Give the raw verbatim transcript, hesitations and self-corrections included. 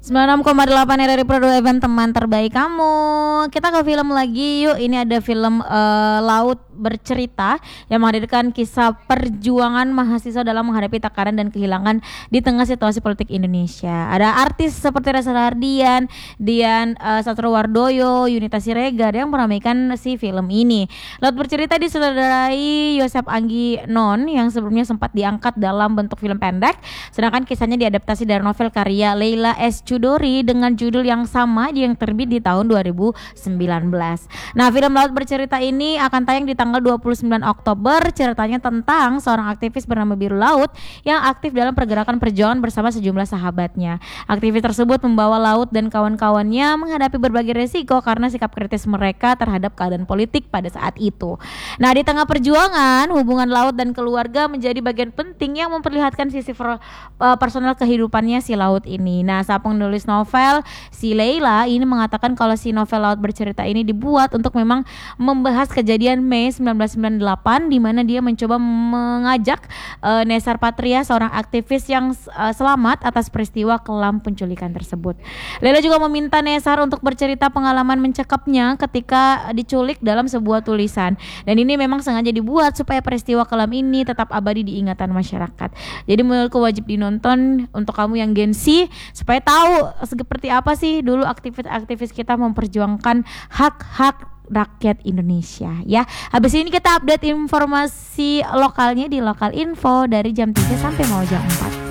sembilan puluh enam koma delapan R R I Pro dua F M, teman terbaik kamu. Kita ke film lagi yuk. Ini ada film uh, Laut Bercerita yang menghadirkan kisah perjuangan mahasiswa dalam menghadapi tekanan dan kehilangan di tengah situasi politik Indonesia. Ada artis seperti Reza Rahardian, Dian uh, Sastrowardoyo, Yunita Siregar yang meramaikan si film ini. Laut Bercerita disutradarai Yosep Anggi Non yang sebelumnya sempat diangkat dalam bentuk film pendek, sedangkan kisahnya diadaptasi dari novel karya Leila S. Chudori dengan judul yang sama yang terbit di tahun dua ribu sembilan belas. Nah, film Laut Bercerita ini akan tayang di tanggal dua puluh sembilan Oktober. Ceritanya tentang seorang aktivis bernama Biru Laut yang aktif dalam pergerakan perjuangan bersama sejumlah sahabatnya. Aktivis tersebut membawa Laut dan kawan-kawannya menghadapi berbagai resiko karena sikap kritis mereka terhadap keadaan politik pada saat itu. Nah, di tengah perjuangan, hubungan Laut dan keluarga menjadi bagian penting yang memperlihatkan sisi per, uh, personal kehidupannya si Laut ini. Nah, saat penulis novel si Leila ini mengatakan kalau si novel Laut Bercerita ini dibuat untuk memang membahas kejadian Mei seribu sembilan ratus sembilan puluh delapan di mana dia mencoba mengajak uh, Nesar Patria, seorang aktivis yang uh, selamat atas peristiwa kelam penculikan tersebut. Leila juga meminta Nesar untuk bercerita pengalaman mencekapnya ketika diculik dalam sebuah tulisan, dan ini memang sengaja dibuat supaya peristiwa kelam ini tetap abadi di ingatan masyarakat. Jadi menurutku wajib dinonton untuk kamu yang Gen Z supaya tahu seperti apa sih dulu aktivis-aktivis kita memperjuangkan hak-hak rakyat Indonesia ya. Habis ini kita update informasi lokalnya di Lokal Info dari jam tiga sampai mau jam empat.